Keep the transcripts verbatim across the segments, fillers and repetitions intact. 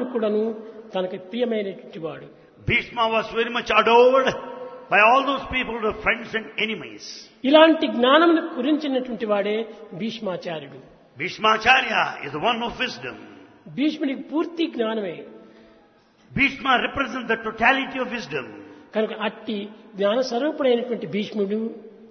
కూడాను తనకు ప్రియమైనటువంటి వాడు. Bhishma was very much adored by all those people who were friends and enemies. ఇలాంటి జ్ఞానం గురించినటువంటి వాడే భీష్మాచార్యుడు. Bhishmacharya is the one of wisdom. భీష్మునికి పూర్తి జ్ఞానమే. Bhishma represents the totality of wisdom. కనుక అట్టి జ్ఞాన స్వరూపుడైనటువంటి భీష్ముడు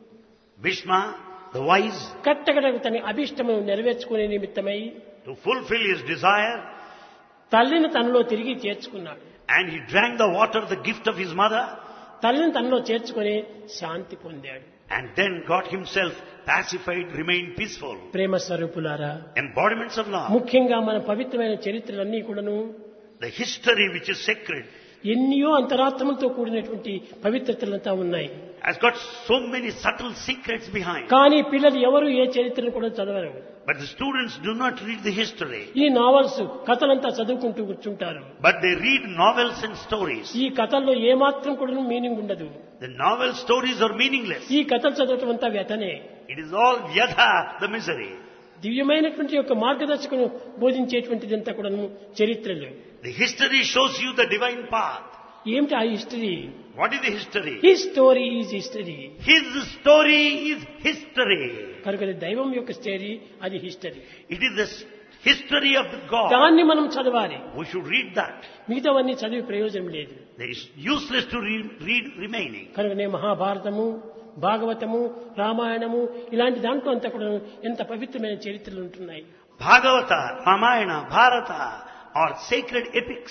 Bhishma, the wise, కట్టకడకు తన అభిష్టమును నెరవేర్చుకునే నిమిత్తమై to fulfill his desire, తల్లిని తనలో తిరిగి చేర్చుకున్నాడు. and he drank the water, the gift of his mother, తల్లిని తనలో చేర్చుకుని శాంతి పొందాడు. and then got himself pacified, remained peaceful. ప్రేమ స్వరూపులారా, Embodiments of love. ముఖ్యంగా మన పవిత్రమైన చరిత్రలన్నీ కూడాను The history which is sacred ఎన్నో అంతరాత్మలతో కూడినటువంటి పవిత్రతలంతా ఉన్నాయి. has got so many subtle secrets behind. కానీ పిల్లలు ఎవరు ఏ చరిత్రను కూడా చదవరు. But the students do not read the history. ఈ నావల్స్ కథలంతా చదువుకుంటూ కూర్చుంటారు. But they read novels and stories. ఈ కథల్లో ఏమాత్రం కూడా మీనింగ్ ఉండదు. The novel stories are meaningless. ఈ కథలు చదవటం అంతా వ్యతనే. It is all yatha, the misery. దివ్యమైనటువంటి యొక్క మార్గదర్శకును బోధించేటువంటిదంతా కూడా చరిత్రలు. The history shows you the divine path. ఏమిటి ఆ history? What is the history? His story is history. His story is history. కనుక దైవం యొక్క స్టోరీ అది history. It is the history of God. దాన్ని మనం చదవాలి. We should read that. మిగతావన్నీ చదివి ప్రయోజనం లేదు. It is useless to read, read remaining. కనుక నేను మహాభారతము, భాగవతము, రామాయణము ఇలాంటి దాంట్లో అంతా కూడా ఎంత పవిత్రమైన చరిత్రలు ఉంటున్నాయి. Bhagavata, Ramayana, Bharata are sacred epics.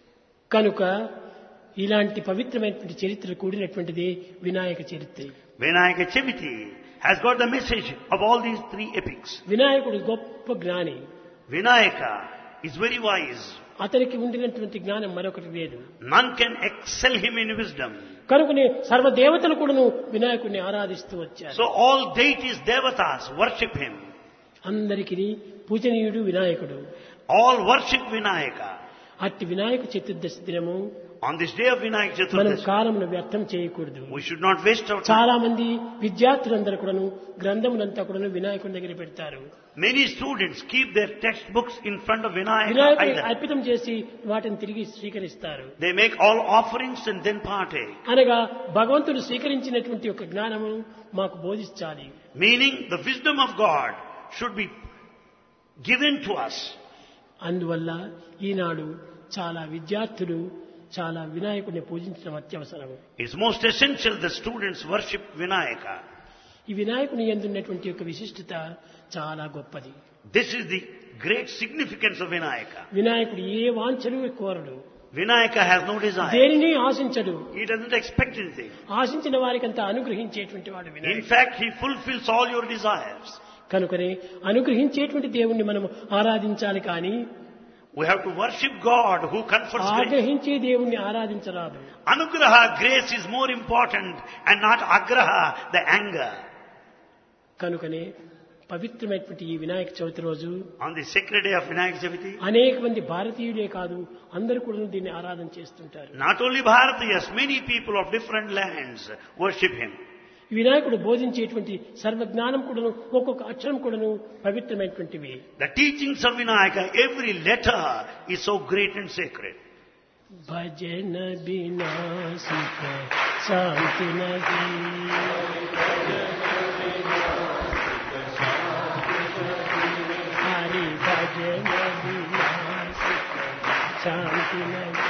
కనుక ఇలాంటి పవిత్రమైనటువంటి చరిత్ర కూడినటువంటిది వినాయక చరిత్ర. Vinayaka Chaviti has got the message of all these three epics. వినాయకుడు గొప్ప జ్ఞాని. Vinayaka is very wise. అతనికి ఉండినటువంటి జ్ఞానం మరొకటి లేదు. None can excel him in wisdom. కనుకనే సర్వదేవతలు కూడాను వినాయకుడిని ఆరాధిస్తూ వచ్చారు. So all deities, devatas worship him. అందరికీ పూజనీయుడు వినాయకుడు. All worship Vinayaka. అట్టి వినాయక చతుర్దశి దినము On this day of Vinayaka మనం Chaturdashi, కాలమును వ్యర్థం చేయకూడదు. we should not waste our time. చాలా మంది విద్యార్థులందరూ కూడాను గ్రంథములంతా కూడాను వినాయకుడి దగ్గర పెడతారు. Many students keep their textbooks in front of Vinayaka వినాయకుడిని idol. అర్పితం చేసి వాటిని తిరిగి స్వీకరిస్తారు. They make all offerings and then partake. అనగా భగవంతుడు స్వీకరించినటువంటి ఒక జ్ఞానము మాకు బోధించాలి. Meaning the wisdom of God should be given to us. అందువల్ల ఈనాడు చాలా విద్యార్థులు చాలా వినాయకుడిని పూజించడం అత్యవసరం. It's most essential the students worship Vinayaka. ఈ వినాయకుని యందున్నటువంటి యొక్క విశిష్టత చాలా గొప్పది. This is the great significance of Vinayaka. వినాయకుడు ఏ వాంఛలు కోరడు. Vinayaka has no desire. దేనిని ఆశించడు. He doesn't expect anything. ఆశించిన వారికి అంతా అనుగ్రహించేటువంటి వాడు In వినాయకుడు. fact, he fulfills all your desires. కనుకనే అనుగ్రహించేటువంటి దేవుణ్ణి మనం ఆరాధించాలి. కానీ We have to worship God who confers grace. ఆగ్రహించే దేవుణ్ణి ఆరాధించరాదు. Anugraha, grace is more important and not agraha, the anger. కనుకనే పవిత్రమైనటువంటి ఈ వినాయక చవితి రోజు On the sacred day of Vinayaka Chaviti, అనేక మంది భారతీయులే కాదు అందరూ కూడా దీన్ని ఆరాధన చేస్తుంటారు. not only Bharatiyas, many people of different lands worship him. ఈ వినాయకుడు బోధించేటువంటి సర్వజ్ఞానం కూడాను ఒక్కొక్క అక్షరం కూడాను పవిత్రమైనటువంటివి. The teachings of Vinayaka, every letter is so great and sacred. భజన వినాశిక శాంతి నది హరి భజన వినాశిక శాంతి నది